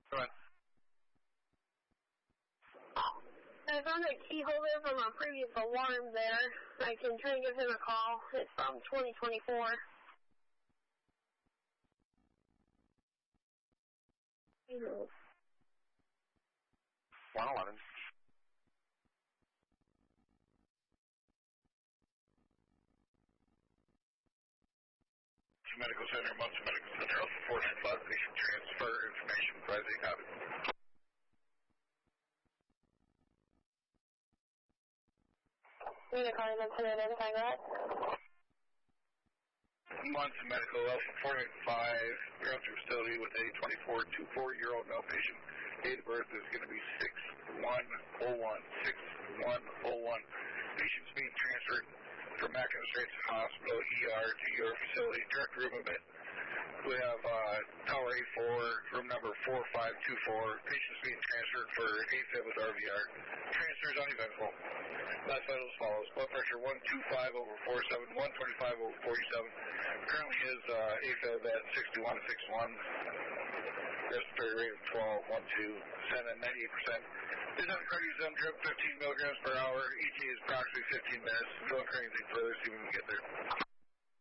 Go ahead. I found a key holder from a previous alarm there. I can try and give him a call. It's from 2024. 111. Medical Center, Munson Medical Center, Alpha 495, patient transfer information, pricing, copy. You're going to call him up to identify that? Munson Medical, Alpha 495, you're out to facility with a 24-24-year-old male patient. Date of birth is going to be 6101, 6101. Patient's being transferred from Mackinac Straits Hospital, ER, to your facility, direct room admit. We have Tower A4, room number 4524. Patient's being transferred for AFib with RVR. Transfer is uneventful. Last vital as follows. Blood pressure 125/47, 125/47. Currently is AFib at 61/61. Respiratory rate of 12, 1, 2, and 98%. Is on cardiac drip 15 milligrams per hour. ETA is approximately 15 minutes. Don't occur anything further, see when we get there.